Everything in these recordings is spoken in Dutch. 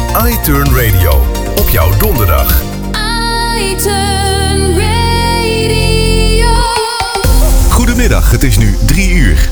iTurn Radio. Op jouw donderdag. iTurn Radio. Goedemiddag, het is nu 3 uur.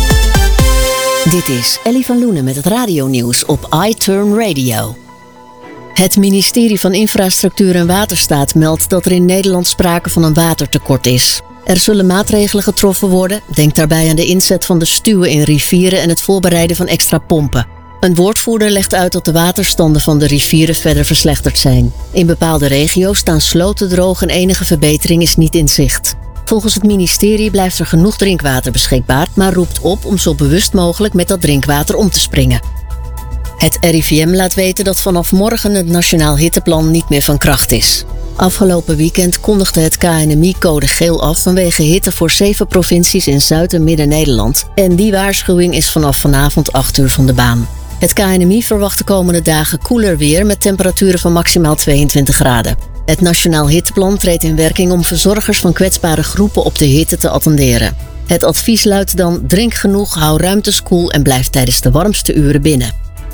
Dit is Ellie van Loenen met het radionieuws op iTurn Radio. Het ministerie van Infrastructuur en Waterstaat meldt dat er in Nederland sprake van een watertekort is. Er zullen maatregelen getroffen worden. Denk daarbij aan de inzet van de stuwen in rivieren en het voorbereiden van extra pompen. Een woordvoerder legt uit dat de waterstanden van de rivieren verder verslechterd zijn. In bepaalde regio's staan sloten droog en enige verbetering is niet in zicht. Volgens het ministerie blijft er genoeg drinkwater beschikbaar, maar roept op om zo bewust mogelijk met dat drinkwater om te springen. Het RIVM laat weten dat vanaf morgen het Nationaal Hitteplan niet meer van kracht is. Afgelopen weekend kondigde het KNMI code geel af vanwege hitte voor 7 provincies in Zuid- en Midden-Nederland. En die waarschuwing is vanaf vanavond 8 uur van de baan. Het KNMI verwacht de komende dagen koeler weer met temperaturen van maximaal 22 graden. Het Nationaal Hitteplan treedt in werking om verzorgers van kwetsbare groepen op de hitte te attenderen. Het advies luidt dan: drink genoeg, hou ruimtes koel en blijf tijdens de warmste uren binnen.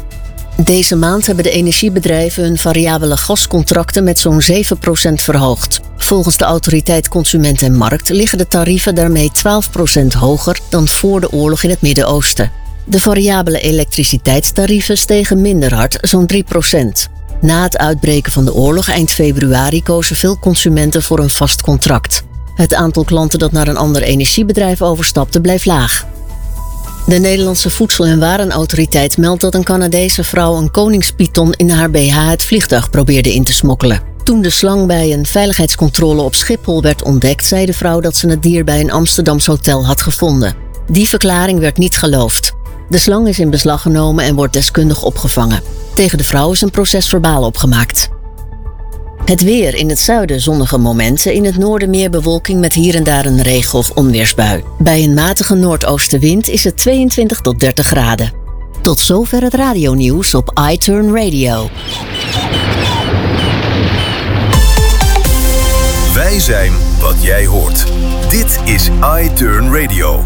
Deze maand hebben de energiebedrijven hun variabele gascontracten met zo'n 7% verhoogd. Volgens de Autoriteit Consument en Markt liggen de tarieven daarmee 12% hoger dan voor de oorlog in het Midden-Oosten. De variabele elektriciteitstarieven stegen minder hard, zo'n 3%. Na het uitbreken van de oorlog eind februari kozen veel consumenten voor een vast contract. Het aantal klanten dat naar een ander energiebedrijf overstapte bleef laag. De Nederlandse Voedsel- en Warenautoriteit meldt dat een Canadese vrouw een koningspython in haar BH het vliegtuig probeerde in te smokkelen. Toen de slang bij een veiligheidscontrole op Schiphol werd ontdekt, zei de vrouw dat ze het dier bij een Amsterdams hotel had gevonden. Die verklaring werd niet geloofd. De slang is in beslag genomen en wordt deskundig opgevangen. Tegen de vrouw is een procesverbaal opgemaakt. Het weer: in het zuiden zonnige momenten, in het noorden meer bewolking met hier en daar een regen- of onweersbui. Bij een matige noordoostenwind is het 22 tot 30 graden. Tot zover het radionieuws op iTurn Radio. Wij zijn wat jij hoort. Dit is iTurn Radio.